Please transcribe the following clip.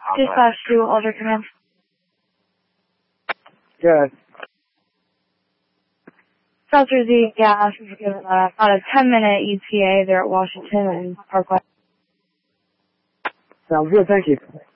Dispatch to Alder Command. Good. South Jersey Gas is given about a 10-minute ETA there at Washington and Parkway. Sounds good, thank you.